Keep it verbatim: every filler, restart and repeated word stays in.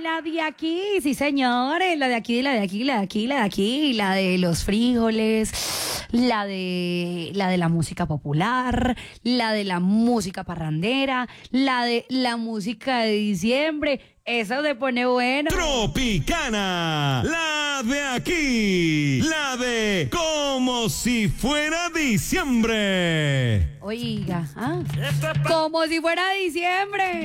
la de aquí, sí señores, la de aquí, la de aquí, la de aquí, la de aquí, la de los frijoles, la de la de la música popular, la de la música parrandera, la de la música de diciembre. Eso se pone bueno. Tropicana, la de aquí, la de como si fuera diciembre. Oiga, ¿ah? Como si fuera diciembre.